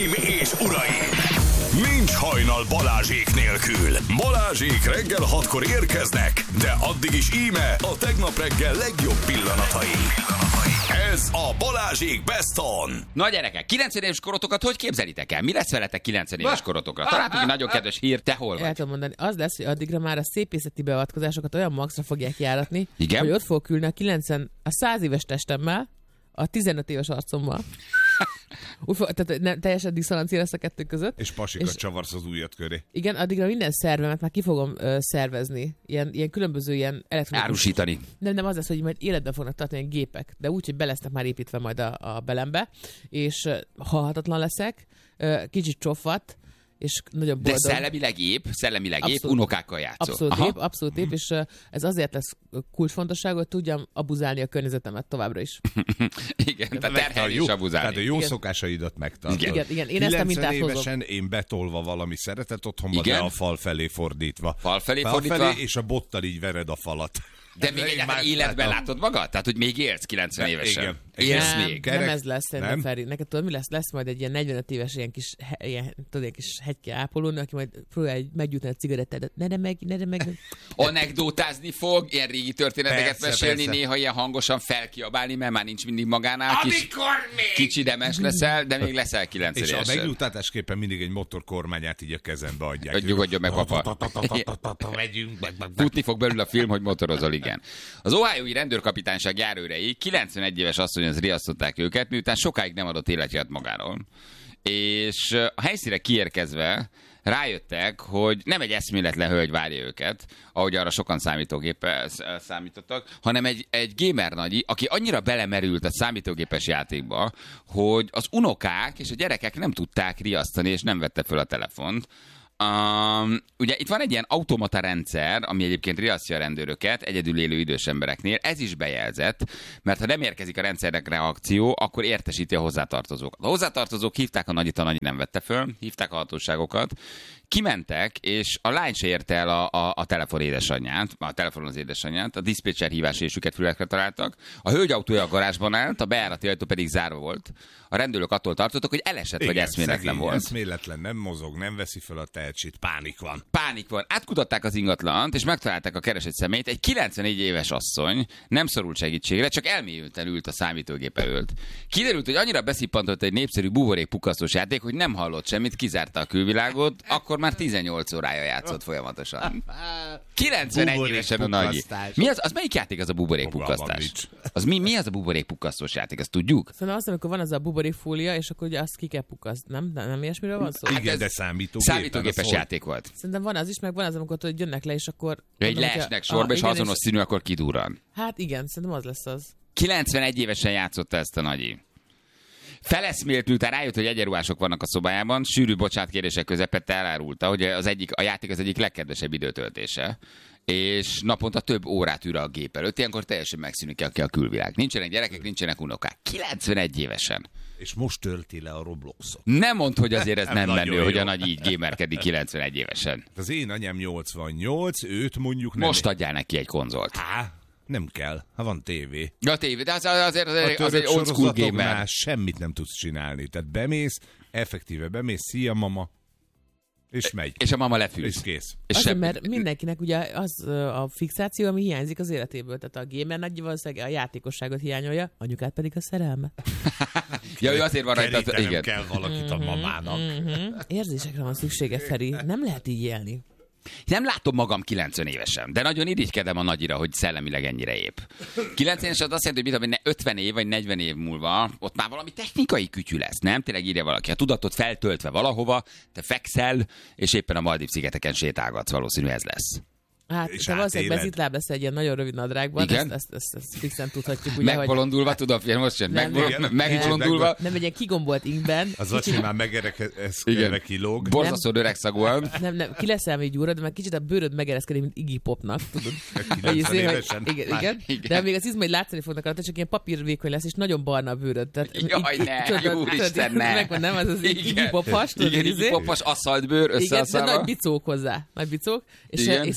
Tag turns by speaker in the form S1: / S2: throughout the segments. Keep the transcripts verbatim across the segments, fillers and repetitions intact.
S1: És uraim, nincs hajnal Balázsék nélkül. Balázsék reggel hatkor érkeznek, de addig is íme a tegnap reggel legjobb pillanatai. Ez a Balázsék Best On.
S2: Na gyerekek, kilencven éves korotokat hogy képzelitek el? Mi lesz veletek kilencven éves korotokra? Találtuk egy nagyon kedves hír, te hol vagy?
S3: El tudom mondani, az lesz, hogy addigra már a szépészeti beavatkozásokat olyan maxra fogják járatni,
S2: Igen?
S3: hogy ott fogok ülni a kilencven, a száz éves testemmel, a tizenöt éves arcommal. Úgy fog, tehát nem, teljesen diszonancia lesz a kettő között.
S4: És pasikat és csavarsz az ujjad köré.
S3: Igen, addigra minden szervemet már ki fogom ö, szervezni. Ilyen, ilyen különböző ilyen elektronikus...
S2: Árusítani.
S3: Nem, nem az lesz, hogy majd életben fognak tartani ilyen gépek, de úgy, hogy be lesznek már építve majd a, a belembe, és ö, halhatatlan leszek, ö, kicsit csofat, és nagyon boldog.
S2: De szellemileg épp, szellemileg épp,
S3: Abszolút.
S2: unokákkal játszol.
S3: Abszolút épp, abszolút épp, és uh, ez azért lesz kulcsfontosságú, hogy tudjam abuzálni a környezetemet továbbra is.
S2: Igen, tehát terhelni és abuzálni.
S4: Tehát a jó
S3: Igen.
S4: szokásaidat megtartod.
S3: Igen, igen, én ezt a mintát hozom.
S4: évesen én betolva valami szeretet otthonba,
S2: Igen?
S4: de a fal felé fordítva.
S2: Fal felé
S4: Fal
S2: fordítva?
S4: felé, és a bottal így vered a falat.
S2: De még egyáltalán életben látod magad? Tehát, hogy még élsz kilencven
S4: Ne,
S2: évesen?
S4: igen.
S2: Élsz
S3: Nem,
S2: még?
S4: Kerek-
S3: nem ez lesz, szerintem,
S4: Nem?
S3: Feri. Neked tudod, mi lesz? Lesz majd egy ilyen negyvenöt éves ilyen kis, he, ilyen, tudod, ilyen kis hegyke ápolónő, aki majd próbálja meggyújtani a cigarettát. Ne, ne meg, ne, ne meg.
S2: Anekdótázni fog, ilyen régi történeteket
S4: Persze,
S2: mesélni,
S4: persze.
S2: néha ilyen hangosan felkiabálni, mert már nincs mindig magánál. Kis,
S1: Amikor még...
S2: kicsi demes leszel, de még leszel kilencven
S4: És a
S2: évesen.
S4: megnyugtatásképpen mindig egy motorkormányát így a kezembe adják.
S2: Hogy nyugodjon meg, papa. Futni fog belül a film, hogy motorozol, igen. Az Ohiói rendőrkapitányság járőrei kilencvenegy éves asszonyhoz riasztották őket, miután sokáig nem adott életjelet magáról. És a helyszínre kiérkezve rájöttek, hogy nem egy eszméletlen hölgy várja őket, ahogy arra sokan számítógéppel számítottak, hanem egy, egy gamer nagyi, aki annyira belemerült a számítógépes játékba, hogy az unokák és a gyerekek nem tudták riasztani, és nem vette föl a telefont. Um, ugye itt van egy ilyen automata rendszer, ami egyébként riasztja a rendőröket egyedül élő idős embereknél. Ez is bejelzett, mert ha nem érkezik a rendszernek reakció, akkor értesíti a hozzátartozókat. A hozzátartozók hívták a nagyit, a nagy nem vette föl, hívták a hatóságokat, kimentek, és a lány se érte el a, a, a telefon édesanyját, a telefonon az édesanyját, a diszpécser hívás és süket fülekre találtak. A hölgy autója a garázsban állt, a bejárati ajtó pedig zárva volt. A rendőrök attól tartottak, hogy elesett, vagy eszméletlen
S4: szegény,
S2: volt.
S4: Eszméletlen, nem mozog, nem veszi fel a tehetségét, pánik van.
S2: Pánik van. Átkutatták az ingatlant, és megtalálták a keresett személyt. Egy kilencvenegy éves asszony nem szorult segítségre, csak elmélyülten ült a számítógép előtt. Kiderült, hogy annyira beszippantott egy népszerű buborékpukkasztós játék, hogy nem hallott semmit, kizárta a külvilágot, akkor már tizennyolc órája játszott folyamatosan. kilencvenegy évesen a nagy. Mi az, az melyik játék az a buborékpukkasztás? Az mi, mi az a buborékpukkasztós játék, azt tudjuk?
S3: Szerintem azt, amikor van az a buborékfólia, és akkor ugye azt ki kell pukaszt, nem? Nem, nem ilyesmiről van szó?
S4: Igen,
S2: ez
S4: de számítógépen.
S2: Számítógépes
S4: szól.
S2: játék volt.
S3: Szerintem van az is, meg van az, amikor tudod, hogy jönnek le, és akkor...
S2: Egy
S3: mondom, hogyha-
S2: leesnek sorba,
S3: Ah,
S2: és ha
S3: igen,
S2: azonos színű, akkor kidurran.
S3: Hát igen, szerintem az lesz az.
S2: kilencvenegy évesen játszotta ezt a nagyi. Feleszmélt, miután rájött, hogy egyenruhások vannak a szobájában, sűrű bocsánatkérések közepette elárulta, hogy az egyik, a játék az egyik legkedvesebb időtöltése, és naponta több órát ül a gép előtt, ilyenkor teljesen megszűnik ki a külvilág. Nincsenek gyerekek, nincsenek unokák. kilencvenegy évesen.
S4: És most tölti le a Robloxot.
S2: Nem mondd, hogy azért ez nem
S4: Nagyon
S2: menő,
S4: jó.
S2: hogy a nagy így gamerkedik kilencvenegy évesen.
S4: Az én anyám nyolcvannyolc, őt mondjuk nem...
S2: Most adjál neki egy konzolt.
S4: Há, nem kell, ha van tévé.
S2: A tévé, de az, azért az, az,
S4: A
S2: az egy old school
S4: sorozatoknál
S2: gamer.
S4: semmit nem tudsz csinálni. Tehát bemész, effektíve bemész, szia mama, és megy.
S2: És a mama
S4: És
S2: lefűz.
S4: kész.
S2: És
S3: Azért,
S2: sem-
S3: mert mindenkinek ugye az ö, a fixáció, ami hiányzik az életéből. Tehát a gamer nagy valószínűleg a játékosságot hiányolja, anyukát pedig a szerelme.
S2: Ja, ő azért van rajta,
S4: Kerítenem
S2: igen.
S4: kell valakit a mamának.
S3: Érzésekre van szüksége, Feri. Nem lehet így élni.
S2: Nem látom magam kilencven évesen, de nagyon irigykedem a nagyira, hogy szellemileg ennyire épp. kilencven éves az azt jelenti, hogy mit tudom, hogy ötven év vagy negyven év múlva ott már valami technikai kütyű lesz, nem? Tényleg írja valaki. A tudatot feltöltve valahova, te fekszel, és éppen a Maldív-szigeteken sétálgatsz, valószínű ez lesz.
S3: Hát,
S4: És
S3: te valószínűleg
S4: átéled.
S3: bezitláb lesz egy ilyen nagyon rövid nadrágban,
S2: Igen?
S3: ezt, ezt, ezt, ezt fixen tudhatjuk. Ugye,
S2: Megbolondulva, tudom, figyelj, most sem,
S3: Nem,
S2: megbolond-
S4: igen.
S2: megbolondulva,
S3: hogy nem egy ilyen kigombolt ingben.
S4: Az azt, hogy már megereszkedve kilóg.
S2: borzasztó öregszagúan.
S3: Nem, nem, ki leszel még gyúrod, de már kicsit a bőröd megereszkedik, mint Iggy Popnak, tudod.
S4: kilencven
S3: Hogy izé, hogy-
S4: évesen.
S3: Igen,
S4: Már-
S3: igen.
S2: igen.
S3: De még az izmai látszani fognak rajta, csak ilyen papírvékony lesz, és nagyon barna a bőröd. Tehát,
S2: Jaj,
S3: így-
S2: ne,
S3: tudod,
S2: jó
S3: tudod,
S2: Isten, ne.
S3: Megvan, nem? Az az
S2: Igen.
S3: Iggy Pop has, tudod,
S2: Igen,
S3: izé.
S2: Iggy Popos aszfaltbőr
S3: Igen, de
S2: összeaszalva.
S3: nagy bicók hozzá. Nagy bicók. És,
S2: Igen,
S3: és
S2: szép,
S3: szerintem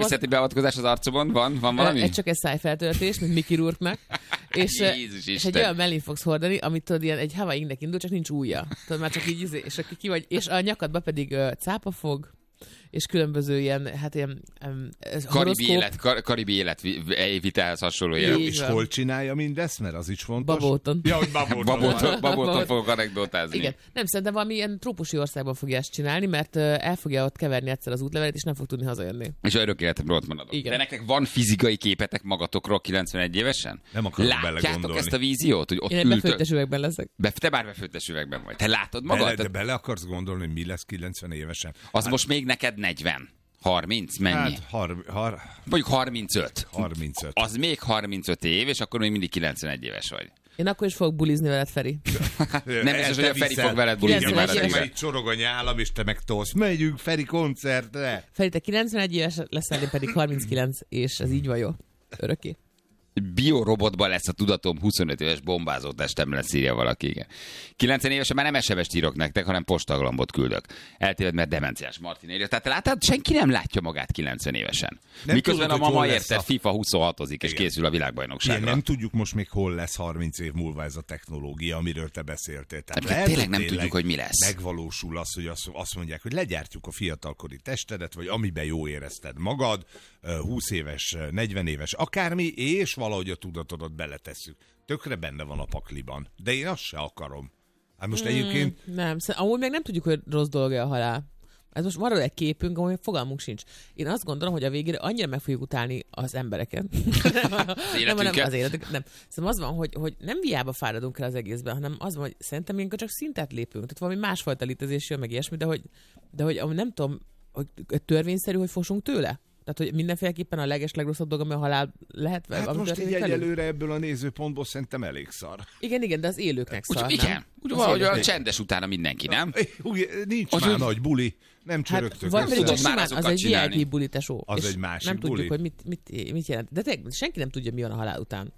S2: művészeti beavatkozás az arcomon? Van, van valami?
S3: Ez csak egy szájfeltöltés, mint Mickey Rourke-nak. És,
S2: Jézus
S3: és
S2: Isten.
S3: egy olyan mellén fogsz hordani, amit tudod, ilyen egy Hawaii ingnek indul, csak nincs ujja. Tudod, már csak így, izé- és akkor ki vagy, és a nyakadba pedig uh, cápafog, és különböző ilyen, hát ilyen um,
S2: Karibi élet, kar, karibi életvitelhez hasonló
S3: Így
S2: élet.
S4: És
S3: van.
S4: hol csinálja mindezt, mert az is fontos.
S3: Babóton.
S4: Ja, hogy babóton.
S2: Babóton, babóton
S3: Babóton.
S2: fogok anekdotázni.
S3: Igen. Nem, szerintem valami ilyen trópusi országban fogja ezt csinálni, mert uh, el fogja ott keverni egyszer az útlevelet, és nem fog tudni hazajönni.
S2: És a örök életemről ott maradok.
S3: Igen.
S2: De nektek van fizikai képetek magatokról kilencvenegy évesen?
S4: Nem akarok
S2: Látjátok
S4: belegondolni.
S2: ezt a víziót, hogy ott
S3: Én egy
S2: ültök?
S3: befőttes üvegben leszek.
S2: Be, te bár befőttes üvegben vagy. Te látod
S4: Bele,
S2: magad?
S4: de bele akarsz gondolni, hogy mi lesz kilencven évesen?
S2: Az most még neked negyven. harminc? Mennyi?
S4: Hát har, har,
S2: Mondjuk harmincöt.
S4: harmincöt.
S2: Az még harmincöt év, és akkor még mindig kilencvenegy éves vagy.
S3: Én akkor is fogok bulizni veled, Feri.
S2: Nem biztos, hogy a Feri fog veled bulizni
S3: kilencvenegy
S2: már.
S3: éves.
S4: Mert itt csorog a nyálam, és te meg tolsz. Megyünk Feri koncertre.
S3: Feri, te kilencvenegy éves leszel, én pedig harminckilenc, és ez így van jó. Örökké.
S2: Biorobotban lesz a tudatom, huszonöt éves bombázó testem lesz, írja valaki. Igen. kilencven évesen már nem es em es-t írok nektek, hanem postaglambot küldök. Eltéved, mert demenciás Martin írja. Tehát látod, senki nem látja magát kilencven évesen.
S4: Nem
S2: Miközben
S4: tudod,
S2: a
S4: hogy
S2: mama
S4: hol lesz
S2: érted,
S4: a-
S2: FIFA huszonhatozik, és
S4: Igen.
S2: készül a
S4: Igen,
S2: világbajnokságra.
S4: nem tudjuk most még hol lesz harminc év múlva ez a technológia, amiről te beszéltél. Tehát
S2: Hát,
S4: lehet,
S2: tényleg
S4: hogy
S2: nem tudjuk, hogy mi lesz.
S4: Megvalósul az, hogy azt azt mondják, hogy legyártjuk a fiatalkori testedet, vagy amiben jó érezted magad, húsz éves, negyven éves, akármi, és valahogy a tudatodat beletesszük. Tökre benne van a pakliban. De én azt se akarom. Hát most egyébként
S3: Nem, szer- amúgy még nem tudjuk, hogy rossz dolga a halál. Ez most van róla egy képünk, amely fogalmunk sincs. Én azt gondolom, hogy a végére annyira meg fogjuk utálni az embereket. nem, nem,
S2: életünket.
S3: az életük, nem. Szerintem az van, hogy, hogy nem viába fáradunk el az egészben, hanem az van, hogy szerintem ilyenkor csak szintet lépünk. Tehát valami másfajta létezés jön, meg ilyesmi, de hogy, de hogy amúgy nem tudom, hogy törvényszerű, hogy fosunk tőle? Tehát, hogy mindenféleképpen a leges, legrosszabb dolog, ami a halál lehet.
S4: hát
S3: ami
S4: most így
S3: történik velünk.
S4: egyelőre ebből a nézőpontból szerintem elég szar.
S3: Igen, igen, de az élőknek
S2: Úgy,
S3: szar,
S2: igen,
S3: nem?
S2: úgy
S3: Az
S2: valahogy
S3: élőknek.
S2: olyan csendes utána mindenki, nem?
S4: Úgy, nincs
S2: Az
S4: már
S2: úgy-
S4: nagy buli, nem
S3: Hát,
S4: csörögtök
S3: vagy pedig
S4: össze.
S3: csak
S2: Tudod már
S3: simán, az
S2: azokat
S3: egy
S2: csinálni.
S3: vé i pé buli, tesó.
S4: Az
S3: És
S4: egy másik
S3: nem
S4: buli.
S3: tudjuk, hogy mit, mit, mit jelent. De tényleg senki nem tudja, mi van a halál után.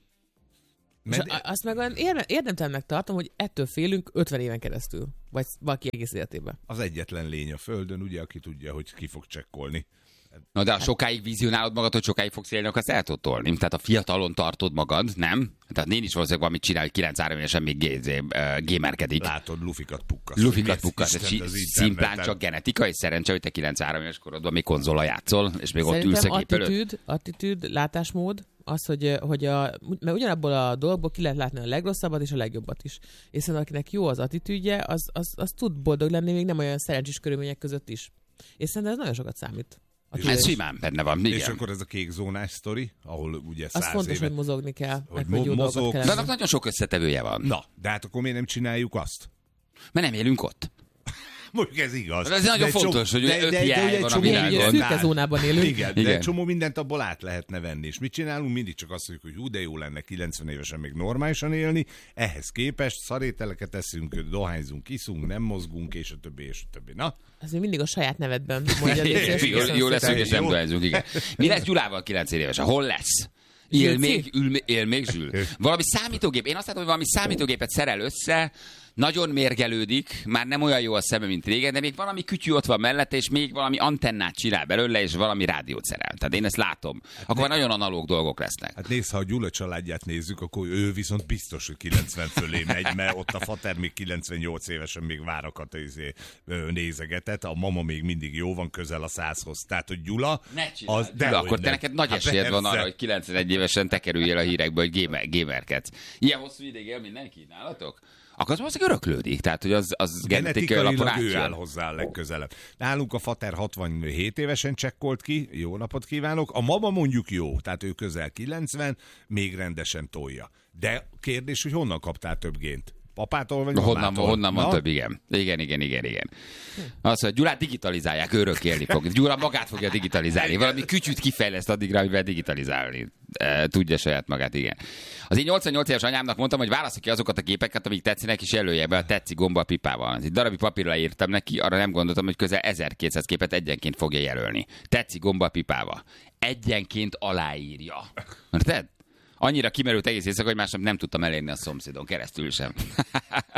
S4: Mert-
S3: És a- azt meg olyan érdem, érdemtelennek tartom, hogy ettől félünk ötven éven keresztül. Vagy valaki egész életében.
S4: Az egyetlen lény a földön, ugye, aki tudja, hogy ki fog csekkolni.
S2: Na de ha sokáig vizionálod magad, hogy sokáig fogsz élni, akkor azt el tudod tolni. Tehát a fiatalon tartod magad, nem? Tehát én is valószínűleg valamit csinál, hogy kilenc-három évesen még gé- gé- uh, gémerkedik.
S4: Látod, lufikat pukkasz.
S2: Lufikat
S4: Hogy mi
S2: pukkasz,
S4: az
S2: ez
S4: Istent az
S2: szimplán
S4: interneten.
S2: csak genetikai szerencse, hogy te kilenc-három éves korodban még konzola játszol, és még ott ülsz
S3: Szerintem
S2: a gép előtt.
S3: attitűd, attitűd, látásmód, az, hogy, hogy a, mert ugyanabból a dolgból ki lehet látni a legrosszabbat és a legjobbat is. És szerintem akinek jó az attitűdje, az, az, az tud boldog lenni még nem olyan szerencsés körülmények között is. És szerintem ez nagyon sokat számít. A
S4: És
S2: Ez
S3: tudás.
S2: simán benne van,
S4: És
S2: igen.
S4: akkor ez a kék zónás sztori, ahol ugye
S3: Az
S4: száz
S3: fontos,
S4: éve...
S3: hogy mozogni kell,
S4: hogy
S3: meg hogy
S4: mo-
S3: jó
S4: mozog.
S3: dolgot kell
S2: De
S3: lenni.
S2: annak nagyon sok összetevője van.
S4: Na, de hát akkor miért nem csináljuk azt?
S2: Mert nem élünk ott.
S4: Mondjuk ez igaz.
S2: Ez nagyon
S4: De egy
S2: fontos,
S4: csomó-
S2: hogy ugye öt hiány
S4: ugye egy
S2: van a
S4: csomó
S3: világon.
S4: mindent
S3: Szürke
S4: át-
S3: zónában élünk.
S4: Igen, de
S2: Igen.
S4: egy csomó mindent abból át lehetne venni. És mit csinálunk? Mindig csak azt mondjuk, hogy hú, de jó lenne kilencven évesen még normálisan élni. Ehhez képest szarételeket eszünk, dohányzunk, iszunk, nem mozgunk, és a többi, és a többi. Na,
S3: Ez még mindig a saját nevedben mondja. légy szíves,
S2: Jó,
S3: köszönöm
S2: jó
S3: szépen.
S2: leszünk, és nem
S4: Jó.
S2: dohányzunk, igen. Mi lesz Gyulával kilenc évesen? Hol lesz? Él
S3: Zsülci?
S2: még, ül, él még Zsül? Valami számítógép, én azt látom, hogy valami számítógépet szerel össze, nagyon mérgelődik, már nem olyan jó a szeme, mint régen, de még valami kütyű ott van mellette, és még valami antennát csinál belőle, és valami rádiót szerel. Tehát én ezt látom. Akkor már nagyon analóg dolgok lesznek.
S4: hát nézd, ha a Gyula családját nézzük, akkor ő viszont biztos, hogy kilencven fölé megy, mert ott a fater még kilencvennyolc évesen még várakat izé, ö, nézegetett, a mama még mindig jó van, közel a százhoz. Tehát, hogy Gyula...
S2: Ne csinálj,
S4: az,
S2: Gyula, akkor te
S4: nem.
S2: neked nagy
S4: Hát
S2: esélyed van
S4: persze.
S2: arra, hogy kilencvenegy évesen te kerüljél a hírekbe, hogy gamer, gamerkedsz. Ilyen hosszú ideig él mindenki nálatok? Akkor az valószínűleg öröklődik, tehát hogy az, az genetikai alapon
S4: Genetikailag ő áll
S2: átjön.
S4: hozzá a legközelebb. Nálunk a fater hatvanhét évesen csekkolt ki, jó napot kívánok. A mama mondjuk jó, tehát ő közel kilencven, még rendesen tolja. De kérdés, hogy honnan kaptál több gént? Papától vagy
S2: Honnan,
S4: mamától?
S2: honnan van
S4: Na?
S2: több, igen. Igen, igen, igen, igen. Azt mondja, Gyulát digitalizálják, örök élni fog. Gyula magát fogja digitalizálni. Valami kütyűt kifejleszt addigra, amivel digitalizálni. E, tudja saját magát, igen. Az én nyolcvannyolc éves anyámnak mondtam, hogy válassza ki azokat a képeket, amik tetszenek, és jelölje be a tetszik gomba a pipával. Egy darabig papírra írtam neki, arra nem gondoltam, hogy közel ezerkétszáz képet egyenként fogja jelölni. Tetszik gomba a pipával. Egyenként aláírja. Érted? Annyira kimerült egész éjszaka, hogy másnap nem tudtam elérni a szomszédon keresztül sem.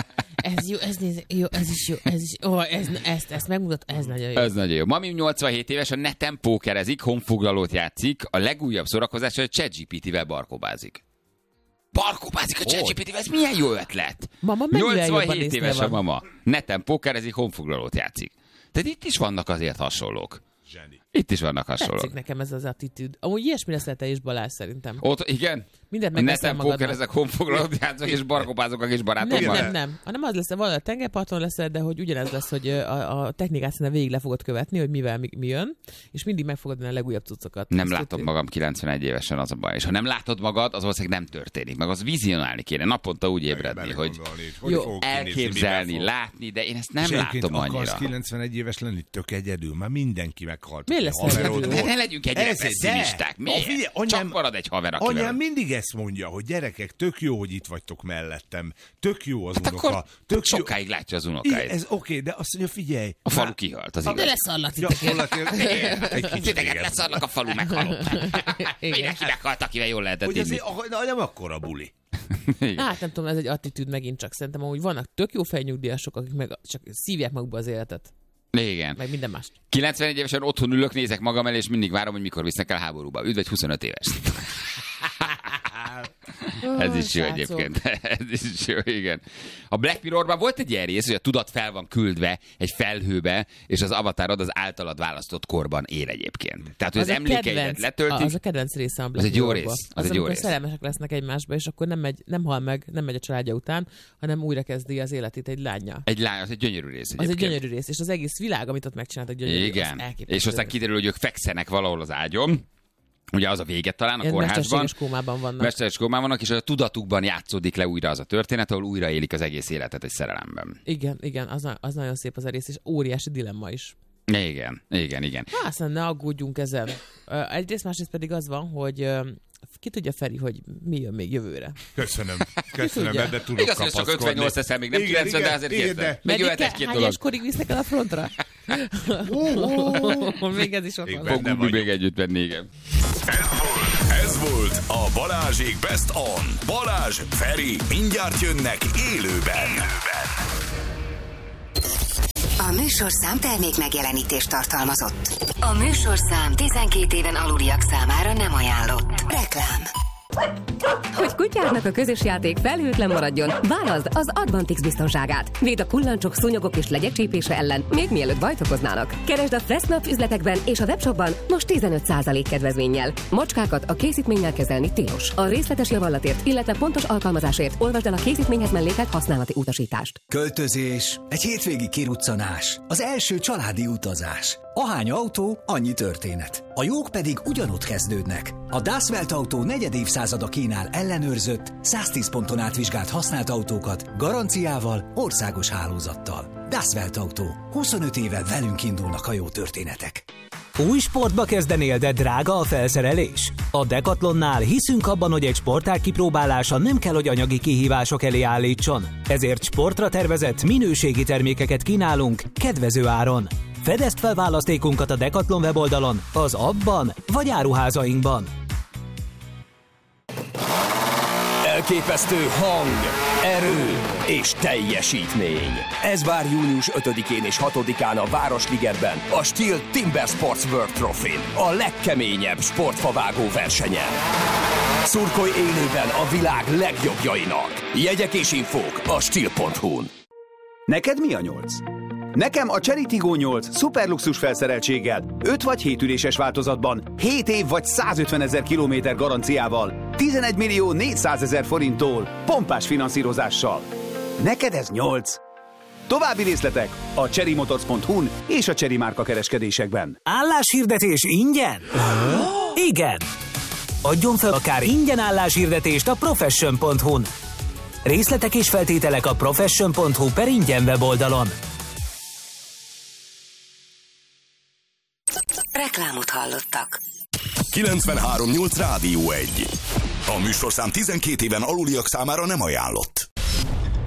S3: Ez jó, ez, néz, jó, ez is jó, ez is ó, ez, ezt, ezt megmutat, ez nagyon jó.
S2: Ez nagyon jó. Mamim nyolcvanhét éves, a neten pókerezik, honfoglalót játszik, a legújabb szórakozása, hogy ChatGPT-vel barkobázik. Barkobázik a ChatGPT-vel, ez milyen jó ötlet.
S3: Mama
S2: nyolcvanhét éves a mama. Neten pókerezik, honfoglalót játszik. Tehát itt is vannak azért hasonlók.
S4: Zseni.
S2: Itt is vannak hasonlók.
S3: Tetszik nekem ez az attitűd. Amúgy ilyesmi leszel te is, Balázs, szerintem.
S2: Ott, igen?
S3: Mindent
S2: A
S3: megveszel
S2: neten
S3: magadnak.
S2: pókerezek, honfoglalót játszok, és barkobázok a kis
S3: Nem,
S2: barátommal.
S3: nem, nem. Hanem az lesz, valahol a tengerparton leszel, de hogy ugyanez lesz, hogy a, a technikát szerintem végig le fogod követni, hogy mivel mi, mi jön, és mindig meg fogod venni a legújabb cuccokat.
S2: Nem
S3: Ezt
S2: látom
S3: tudni.
S2: magam kilencvenegy évesen, az a baj. És ha nem látod magad, az valószínűleg nem történik. Meg az vizionálni kéne, naponta úgy ébredni, hogy
S4: Belegondolni, hogy
S3: Jó,
S4: fogok kinézni,
S2: elképzelni,
S4: mivel fog.
S2: látni, de én ezt nem
S4: És egyébként
S2: látom
S4: akarsz
S2: annyira.
S4: kilencvenegy éves lenni, tök egyedül, már mindenki meghalt.
S3: Miért
S4: A
S3: lesz
S4: haverod
S3: egyedül?
S2: De
S4: volt.
S2: ne legyünk ennyire
S4: Ez- de-
S2: pessimisták.
S4: A
S2: Miért?
S4: figyelj,
S2: Csak
S4: anyám-
S2: marad egy haver, akivel...
S4: Anyám mindig ezt mondja, hogy gyerekek, tök jó, hogy itt vagytok mellettem. Tök jó az
S2: Hát
S4: unoka.
S2: akkor
S4: Tök jó.
S2: sokáig látja az
S4: Igen,
S2: unokáit.
S4: ez oké, de azt mondja, figyelj.
S2: A falu
S4: már-
S2: kihalt, az
S3: De
S2: igaz.
S3: leszarlak
S4: Ja,
S3: titeket.
S4: valaki- egy kicsit
S2: Titeket
S4: igen.
S2: leszarnak, a falu meghalott.
S3: Igen.
S2: Mindenki meghalt, akivel jól lehetett
S4: Hogy
S2: inni.
S4: azért, ah, na, nem akkora buli.
S3: Hát nem tudom, ez egy attitűd megint csak. Szerintem amúgy vannak tök jó fejnyugdíjasok, akik meg csak szívják magukba az életet.
S2: Igen.
S3: Meg minden mást.
S2: kilencvenegy évesen otthon ülök, nézek magam elé, és mindig várom, hogy mikor visznek el háborúba. Üdv egy huszonöt éves. Ez is jó
S3: Srácok.
S2: egyébként. Ez is jó, igen. A Black Mirrorban volt egy ilyen rész, hogy a tudat fel van küldve egy felhőbe, és az avatárod az általad választott korban él egyébként. Tehát, hogy az,
S3: a
S2: emlékeidet
S3: kedvenc-
S2: letöltik.
S3: Az a kedvenc része a Black
S2: Az egy jó
S3: Mirrorba.
S2: rész, az
S3: Az,
S2: egy jó
S3: amikor
S2: rész.
S3: szerelmesek lesznek egymásba, és akkor nem, megy, nem hal meg, nem megy a családja után, hanem újra kezdi az életét egy lánya.
S2: Egy lány, az egy gyönyörű rész
S3: Az
S2: egyébként.
S3: egy gyönyörű rész, és az egész világ, amit ott megcsináltak, gyönyörű.
S2: Igen.
S3: az elképesztő.
S2: És aztán kiderül, hogy ők fekszenek valahol az ágyon. Ugye az a véget talán a
S3: Ilyen
S2: kórházban.
S3: mesterséges kómában vannak.
S2: Mesterséges kómában vannak, és a tudatukban játszódik le újra az a történet, ahol újra élik az egész életet egy szerelemben.
S3: Igen, igen, az, na- az nagyon szép az a rész, és óriási dilemma is.
S2: Igen, igen, igen.
S3: Hát aztán ne aggódjunk ezen. Ö, Egyrészt, másrészt pedig az van, hogy ö, ki tudja, Feri, hogy mi jön még jövőre.
S4: Köszönöm. Köszönöm,
S3: tudja?
S4: de tudok
S2: Igaz, hogy csak
S4: kapaszkodni.
S2: ötvennyolc leszel, még nem
S4: Igen,
S2: kilencven, de
S4: igen,
S2: azért
S4: igen,
S2: kérted.
S4: de-
S2: Még jöhet
S3: Meddig
S2: egy-két
S3: hány
S2: dolog.
S3: éveskorig visznek el a frontra? Még ez is ott
S4: Még
S3: van.
S4: benne
S2: Fogunk
S4: vagyok.
S2: még együtt venni, igen.
S1: Ez volt a Balázsék Best On. Balázs, Feri, mindjárt jönnek élőben.
S5: A műsorszám termék megjelenítést tartalmazott. A műsorszám tizenkét éven aluliak számára nem ajánlott. Reklám.
S6: Hogy kutyáknak a közös játék felhőtlen maradjon, válaszd az Advantix biztonságát. Véd a kullancsok, szúnyogok és legyek csípése ellen, még mielőtt bajt okoznának. Keresd a Fressnapf üzletekben és a webshopban most tizenöt százalék kedvezménnyel. Macskákat a készítménnyel kezelni tilos. A részletes javallatért, illetve pontos alkalmazásért olvasd el a készítményhez mellékelt használati utasítást.
S7: Költözés, egy hétvégi kiruccanás, az első családi utazás. Ahány autó, annyi történet. A jók pedig ugyanott kezdődnek. A Das Welt Autó negyed évszázada kínál ellenőrzött, száztíz ponton átvizsgált használt autókat, garanciával, országos hálózattal. Das Welt Autó. huszonöt éve velünk indulnak a jó történetek.
S8: Új sportba kezdenél, de drága a felszerelés? A Decathlonnál hiszünk abban, hogy egy sportág kipróbálása nem kell, hogy anyagi kihívások elé állítson. Ezért sportra tervezett minőségi termékeket kínálunk kedvező áron. Fedezd fel választékunkat a Decathlon weboldalon, az appban vagy áruházainkban.
S9: Elképesztő hang, erő és teljesítmény. Ez vár június ötödikén és hatodikán a Városligetben, a Steel Timber Sports World Trophy-n, a legkeményebb sportfavágó versenyen. Szurkolj élőben a világ legjobbjainak. Jegyek és infók a steel pont hu-n.
S10: Neked mi a nyolc? Nekem a Chery Tiggo nyolc szuperluxus felszereltséggel, öt vagy hét üléses változatban, hét év vagy százötven ezer kilométer garanciával, tizenegy millió négyszázezer forinttól, pompás finanszírozással. Neked ez nyolc? További részletek a chery motors pont hu-n és a Chery márka kereskedésekben.
S8: Álláshirdetés ingyen? Igen! Adjon fel akár ingyen álláshirdetést a profession pont hu-n. Részletek és feltételek a profession pont hu per ingyen weboldalon.
S5: Reklámot hallottak.
S1: kilencvenhárom nyolc Rádió egy. A műsorszám tizenkét éven aluliak számára nem ajánlott.